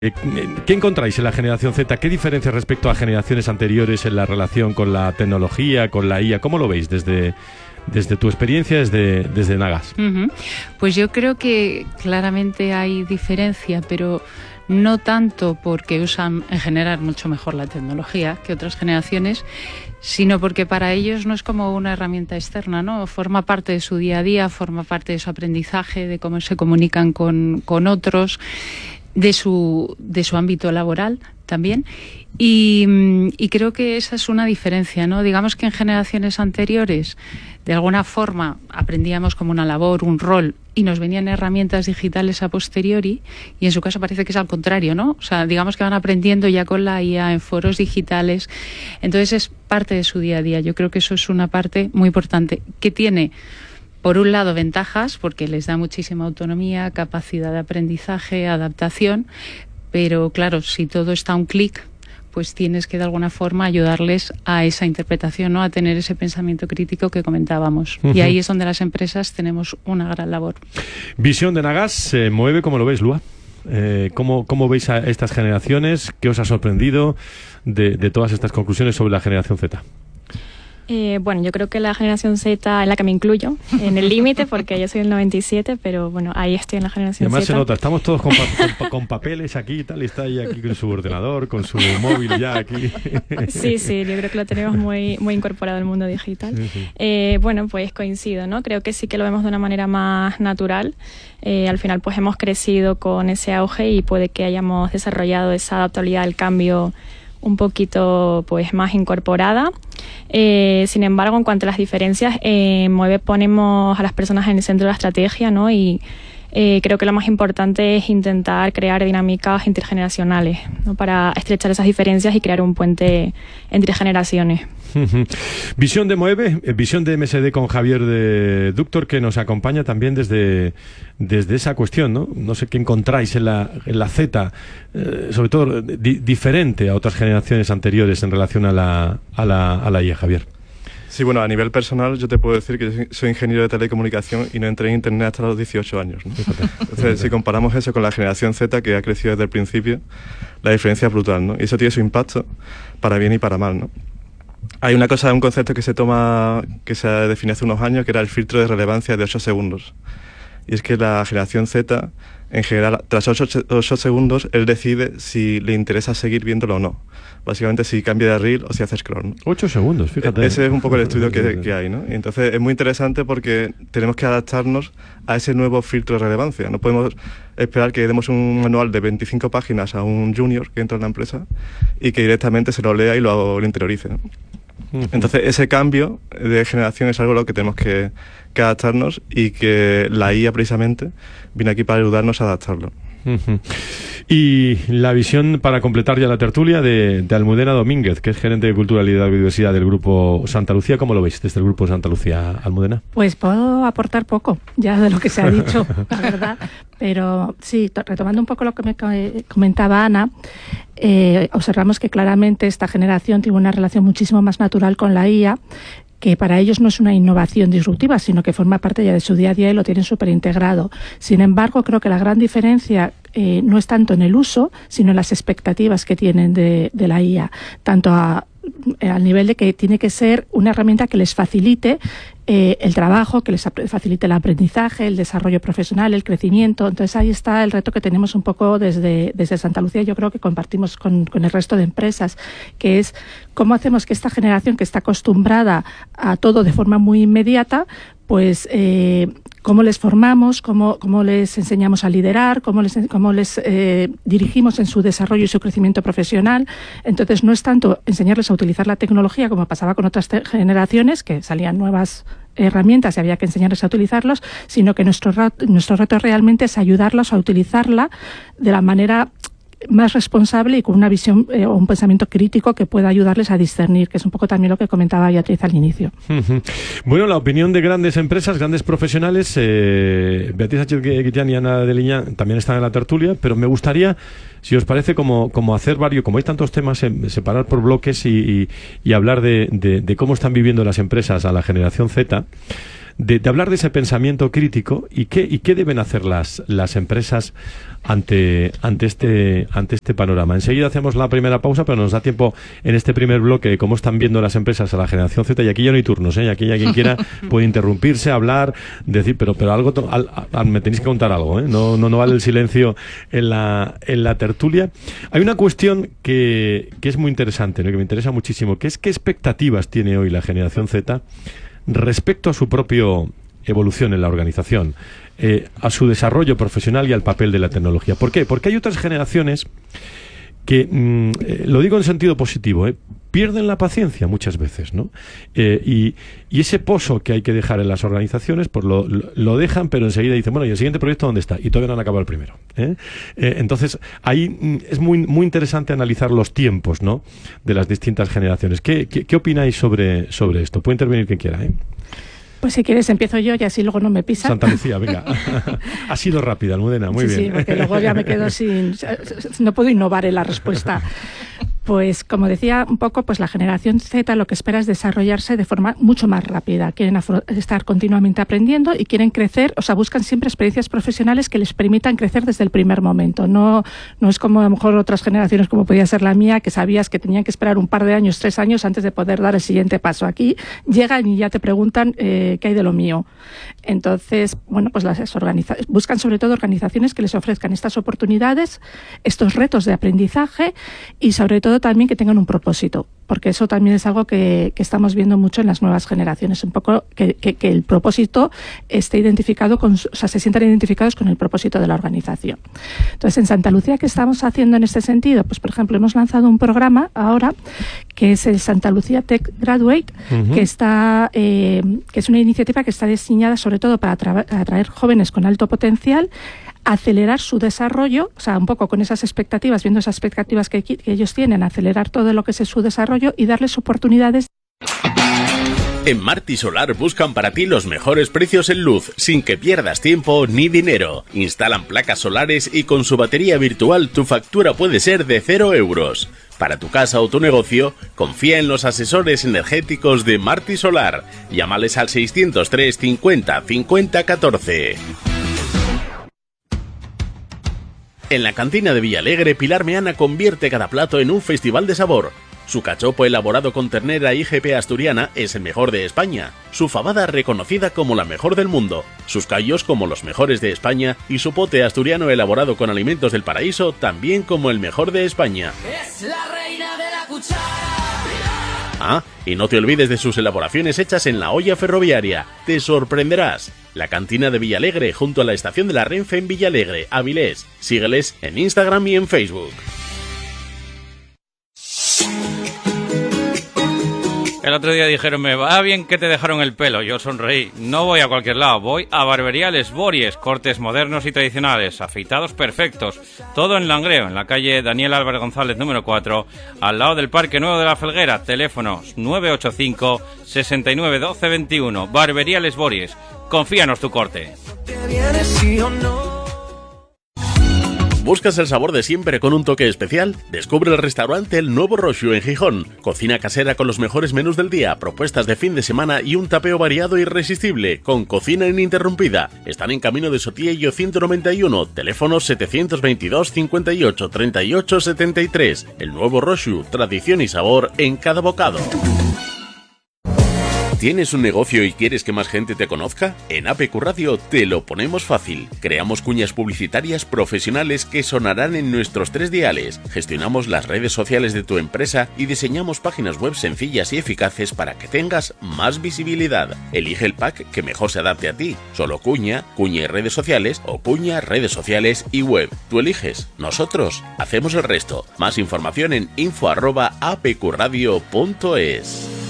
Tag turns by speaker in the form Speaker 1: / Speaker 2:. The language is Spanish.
Speaker 1: ¿Qué encontráis en la generación Z? ¿Qué diferencia respecto a generaciones anteriores en la relación con la tecnología, con la IA? ¿Cómo lo veis desde tu experiencia, desde Nagas?
Speaker 2: Pues yo creo que claramente hay diferencia, pero no tanto porque usan en general mucho mejor la tecnología que otras generaciones, sino porque para ellos no es como una herramienta externa, ¿no? Forma parte de su día a día, forma parte de su aprendizaje, de cómo se comunican con otros, de su ámbito laboral también, y creo que esa es una diferencia, ¿no? Digamos que en generaciones anteriores de alguna forma aprendíamos como una labor, un rol, y nos venían herramientas digitales a posteriori, y en su caso parece que es al contrario, ¿no? O sea, digamos que van aprendiendo ya con la IA en foros digitales, entonces es parte de su día a día. Yo creo que eso es una parte muy importante que tiene, por un lado, ventajas, porque les da muchísima autonomía, capacidad de aprendizaje, adaptación, pero claro, si todo está a un clic, pues tienes que de alguna forma ayudarles a esa interpretación, ¿no? A tener ese pensamiento crítico que comentábamos. Y ahí es donde las empresas tenemos una gran labor.
Speaker 1: Visión de Nagas se mueve, ¿cómo lo veis, Lua? ¿Cómo veis a estas generaciones? ¿Qué os ha sorprendido de todas estas conclusiones sobre la generación Z?
Speaker 3: Bueno, yo creo que la generación Z, en la que me incluyo, en el límite, porque yo soy del 97, pero bueno, ahí estoy en la generación Z.
Speaker 1: Además se nota, estamos todos con papeles aquí y tal, y está ahí aquí con su ordenador, con su móvil ya aquí.
Speaker 3: Sí, yo creo que lo tenemos muy incorporado al mundo digital. Sí. Bueno, pues coincido, ¿no? Creo que sí que lo vemos de una manera más natural. Al final pues hemos crecido con ese auge y puede que hayamos desarrollado esa adaptabilidad al cambio un poquito pues más incorporada. Sin embargo, en cuanto a las diferencias, Mueve ponemos a las personas en el centro de la estrategia, ¿no? Y creo que lo más importante es intentar crear dinámicas intergeneracionales, ¿no? Para estrechar esas diferencias y crear un puente entre generaciones.
Speaker 1: Visión de Mueve, visión de MSD con Javier de Ductor, que nos acompaña también desde esa cuestión, ¿no? No sé qué encontráis en la Z, sobre todo diferente a otras generaciones anteriores en relación a la IA, Javier.
Speaker 4: Sí, bueno, a nivel personal yo te puedo decir que soy ingeniero de telecomunicación y no entré en Internet hasta los 18 años, ¿no? Entonces, si comparamos eso con la generación Z, que ha crecido desde el principio, la diferencia es brutal, ¿no? Y eso tiene su impacto para bien y para mal, ¿no? Hay un concepto que se definió hace unos años, que era el filtro de relevancia de 8 segundos. Y es que la generación Z, en general, tras 8 segundos, él decide si le interesa seguir viéndolo o no. Básicamente, si cambia de reel o si hace scroll, ¿no?
Speaker 1: 8 segundos, fíjate.
Speaker 4: Ese es un poco el estudio que hay, ¿no? Y entonces, es muy interesante porque tenemos que adaptarnos a ese nuevo filtro de relevancia. No podemos esperar que demos un manual de 25 páginas a un junior que entra en la empresa y que directamente se lo lea y lo interiorice, ¿no? Entonces, ese cambio de generación es algo a lo que tenemos que adaptarnos, y que la IA precisamente viene aquí para ayudarnos a adaptarlo.
Speaker 1: Y la visión, para completar ya la tertulia, de Almudena Domínguez, que es gerente de Culturalidad y Biodiversidad del Grupo Santa Lucía. ¿Cómo lo veis desde el Grupo Santa Lucía, Almudena?
Speaker 5: Pues puedo aportar poco ya de lo que se ha dicho, la verdad, pero sí, retomando un poco lo que me comentaba Ana, observamos que claramente esta generación tiene una relación muchísimo más natural con la IA, que para ellos no es una innovación disruptiva, sino que forma parte ya de su día a día y lo tienen súper integrado. Sin embargo, creo que la gran diferencia no es tanto en el uso, sino en las expectativas que tienen de la IA, tanto al nivel de que tiene que ser una herramienta que les facilite el trabajo, que les facilite el aprendizaje, el desarrollo profesional, el crecimiento. Entonces ahí está el reto que tenemos un poco desde Santa Lucía. Yo creo que compartimos con el resto de empresas, que es cómo hacemos que esta generación, que está acostumbrada a todo de forma muy inmediata, pues cómo les formamos, cómo les enseñamos a liderar, cómo les dirigimos en su desarrollo y su crecimiento profesional. Entonces no es tanto enseñarles a utilizar la tecnología como pasaba con otras generaciones, que salían nuevas herramientas y había que enseñarles a utilizarlos, sino que nuestro reto realmente es ayudarlos a utilizarla de la manera más responsable y con una visión o un pensamiento crítico que pueda ayudarles a discernir, que es un poco también lo que comentaba Beatriz al inicio.
Speaker 1: Bueno, la opinión de grandes empresas, grandes profesionales, Beatriz Sánchez-Guillán y Ana de Liñán también están en la tertulia, pero me gustaría, si os parece, como hacer varios, como hay tantos temas, separar por bloques y hablar de cómo están viviendo las empresas a la generación Z, de hablar de ese pensamiento crítico y qué deben hacer las empresas ante este panorama. Enseguida hacemos la primera pausa, pero nos da tiempo en este primer bloque cómo están viendo las empresas a la generación Z, y aquí ya no hay turnos, y aquí ya quien quiera puede interrumpirse, hablar, decir, pero algo me tenéis que contar algo, no vale el silencio en la tertulia. Hay una cuestión que es muy interesante, ¿no? Que me interesa muchísimo, que es qué expectativas tiene hoy la generación Z respecto a su propio evolución en la organización, a su desarrollo profesional y al papel de la tecnología. ¿Por qué? Porque hay otras generaciones que, lo digo en sentido positivo, pierden la paciencia muchas veces, ¿no? Y ese pozo que hay que dejar en las organizaciones, pues lo dejan, pero enseguida dicen, bueno, ¿y el siguiente proyecto dónde está? Y todavía no han acabado el primero. Entonces, ahí es muy, muy interesante analizar los tiempos, ¿no?, de las distintas generaciones. ¿Qué opináis sobre esto? Puede intervenir quien quiera, ¿eh?
Speaker 5: Pues si quieres empiezo yo y así luego no me pisan.
Speaker 1: Santa Lucía, venga. Ha sido rápida, Almudena, muy bien.
Speaker 5: Sí, porque luego ya me quedo no puedo innovar en la respuesta. Pues como decía un poco, pues la generación Z lo que espera es desarrollarse de forma mucho más rápida. Quieren estar continuamente aprendiendo y quieren crecer, o sea, buscan siempre experiencias profesionales que les permitan crecer desde el primer momento. No es como a lo mejor otras generaciones como podía ser la mía, que sabías que tenían que esperar un par de años, 3 años antes de poder dar el siguiente paso. Aquí llegan y ya te preguntan qué hay de lo mío. Entonces, bueno, pues buscan sobre todo organizaciones que les ofrezcan estas oportunidades, estos retos de aprendizaje y sobre todo también que tengan un propósito, porque eso también es algo que estamos viendo mucho en las nuevas generaciones, un poco que el propósito esté identificado se sientan identificados con el propósito de la organización. Entonces, en Santa Lucía, ¿qué estamos haciendo en este sentido? Pues, por ejemplo, hemos lanzado un programa ahora que es el Santa Lucía Tech Graduate, que es una iniciativa que está diseñada sobre todo para atraer jóvenes con alto potencial, acelerar su desarrollo, o sea, un poco con esas expectativas, viendo esas expectativas que ellos tienen, acelerar todo lo que es su desarrollo y darles oportunidades.
Speaker 6: En Marti Solar buscan para ti los mejores precios en luz, sin que pierdas tiempo ni dinero. Instalan placas solares y con su batería virtual tu factura puede ser de 0 euros. Para tu casa o tu negocio, confía en los asesores energéticos de Marti Solar. Llámales al 603 50 50 14. En la cantina de Villalegre, Pilar Meana convierte cada plato en un festival de sabor. Su cachopo elaborado con ternera IGP asturiana es el mejor de España, su fabada reconocida como la mejor del mundo, sus callos como los mejores de España y su pote asturiano elaborado con alimentos del paraíso también como el mejor de España. Es la reina de la cuchara. Ah, y no te olvides de sus elaboraciones hechas en la olla ferroviaria. Te sorprenderás. La cantina de Villalegre junto a la estación de la Renfe en Villalegre, Avilés. Sígueles en Instagram y en Facebook.
Speaker 7: El otro día dijeron, me va bien que te dejaron el pelo. Yo sonreí. No voy a cualquier lado, voy a Barbería Les Bories. Cortes modernos y tradicionales, afeitados perfectos. Todo en Langreo, en la calle Daniel Álvarez González, número 4, al lado del Parque Nuevo de la Felguera. Teléfonos 985 69 12 21. Barbería Les Bories. Confíanos tu corte.
Speaker 6: ¿Buscas el sabor de siempre con un toque especial? Descubre el restaurante El Nuevo Roxu en Gijón. Cocina casera con los mejores menús del día, propuestas de fin de semana y un tapeo variado e irresistible, con cocina ininterrumpida. Están en Camino de Sotillo 191, teléfonos 722 58 38 73. El Nuevo Roxu, tradición y sabor en cada bocado. ¿Tienes un negocio y quieres que más gente te conozca? En APQ Radio te lo ponemos fácil. Creamos cuñas publicitarias profesionales que sonarán en nuestros 3 diales. Gestionamos las redes sociales de tu empresa y diseñamos páginas web sencillas y eficaces para que tengas más visibilidad. Elige el pack que mejor se adapte a ti. Solo cuña y redes sociales o cuña, redes sociales y web. Tú eliges. Nosotros hacemos el resto. Más información en info@apqradio.es.